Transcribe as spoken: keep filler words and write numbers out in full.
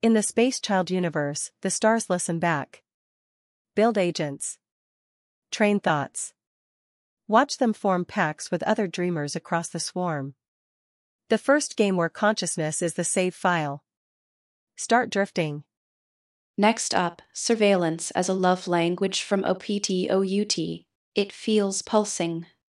In the Space Child universe, the stars listen back. Build agents. Train thoughts. Watch them form pacts with other dreamers across the swarm. The first game where consciousness is the save file. Start drifting. Next up, surveillance as a love language from O P T O U T. It feels pulsing.